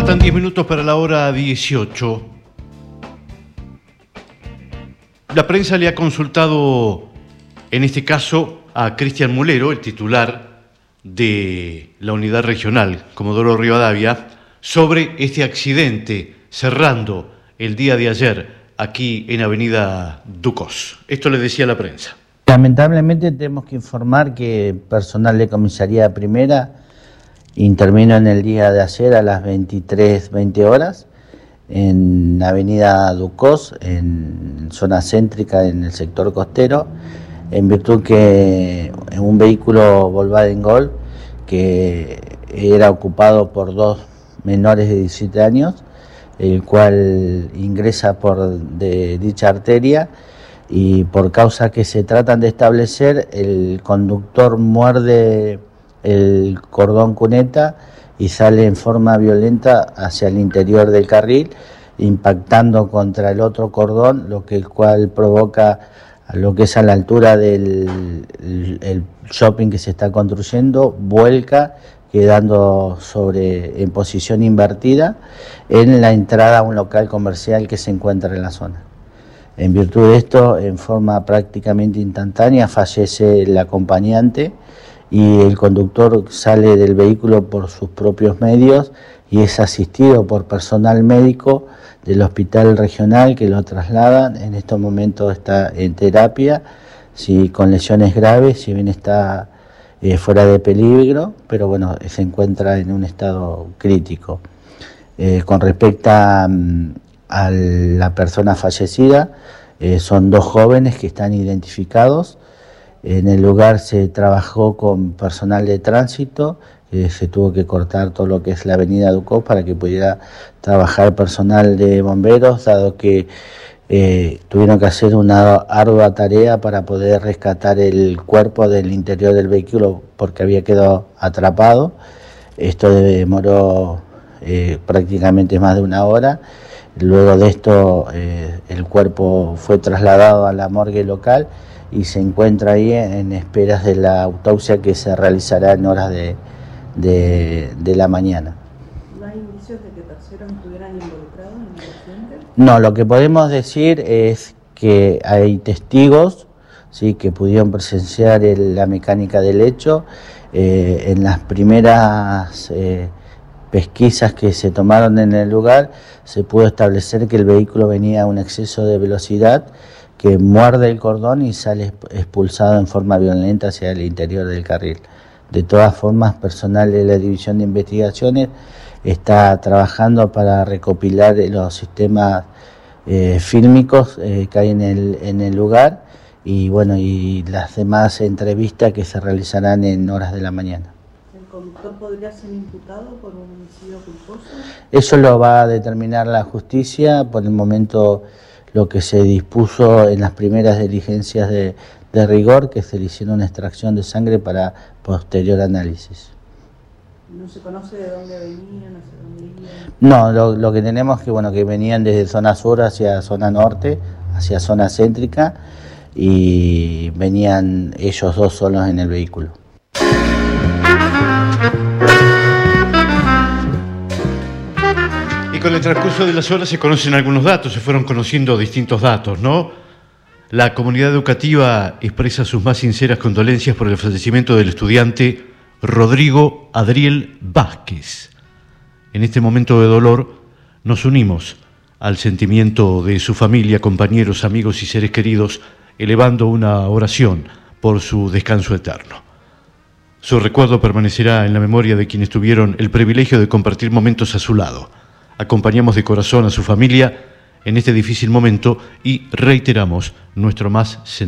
Faltan 10 minutos para la hora 18. La prensa le ha consultado, en este caso, a Cristian Mulero, el titular de la unidad regional Comodoro Rivadavia, sobre este accidente cerrando el día de ayer aquí en Avenida Ducos. Esto le decía la prensa. Lamentablemente tenemos que informar que personal de comisaría primera intervino en el día de ayer a las 23:20 horas en Avenida Ducos, en zona céntrica en el sector costero, en virtud que un vehículo Volkswagen Gol que era ocupado por dos menores de 17 años, el cual ingresa por dicha arteria y por causa que se tratan de establecer, el conductor muerde el cordón cuneta y sale en forma violenta hacia el interior del carril, impactando contra el otro cordón, lo que el cual provoca lo que es a la altura del el shopping que se está construyendo, vuelca, quedando en posición invertida en la entrada a un local comercial que se encuentra en la zona. En virtud de esto, en forma prácticamente instantánea, fallece el acompañante y el conductor sale del vehículo por sus propios medios y es asistido por personal médico del hospital regional que lo trasladan. En estos momentos está en terapia, sí, con lesiones graves, si bien está fuera de peligro, pero bueno, se encuentra en un estado crítico. Con respecto a la persona fallecida, son dos jóvenes que están identificados. En el lugar se trabajó con personal de tránsito, se tuvo que cortar todo lo que es la avenida Ducos para que pudiera trabajar personal de bomberos, dado que tuvieron que hacer una ardua tarea para poder rescatar el cuerpo del interior del vehículo porque había quedado atrapado. Esto demoró prácticamente más de una hora. Luego de esto el cuerpo fue trasladado a la morgue local y se encuentra ahí en esperas de la autopsia que se realizará en horas de la mañana. ¿No hay indicios de que terceros estuvieran involucrados en el accidente? No, lo que podemos decir es que hay testigos, ¿sí?, que pudieron presenciar la mecánica del hecho. En las primeras pesquisas que se tomaron en el lugar se pudo establecer que el vehículo venía a un exceso de velocidad que muerde el cordón y sale expulsado en forma violenta hacia el interior del carril. De todas formas, personal de la División de Investigaciones está trabajando para recopilar los sistemas fílmicos que hay en el lugar y bueno, y las demás entrevistas que se realizarán en horas de la mañana. ¿El conductor podría ser imputado por un homicidio culposo? Eso lo va a determinar la justicia. Por el momento, lo que se dispuso en las primeras diligencias de rigor, que se le hicieron una extracción de sangre para posterior análisis. ¿No se conoce de dónde venían, hacia dónde iban? No, lo que tenemos es que, bueno, que venían desde zona sur hacia zona norte, hacia zona céntrica, y venían ellos dos solos en el vehículo. Y con el transcurso de las horas se conocen algunos datos, se fueron conociendo distintos datos, ¿no? La comunidad educativa expresa sus más sinceras condolencias por el fallecimiento del estudiante Rodrigo Adriel Vázquez. En este momento de dolor nos unimos al sentimiento de su familia, compañeros, amigos y seres queridos, elevando una oración por su descanso eterno. Su recuerdo permanecerá en la memoria de quienes tuvieron el privilegio de compartir momentos a su lado. Acompañamos de corazón a su familia en este difícil momento y reiteramos nuestro más sentido